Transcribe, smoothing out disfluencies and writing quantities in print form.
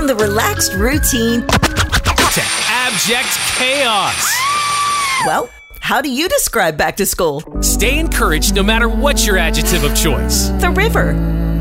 From the relaxed routine to abject chaos. Well, how do you describe back to school? Stay encouraged no matter what's your adjective of choice. The river.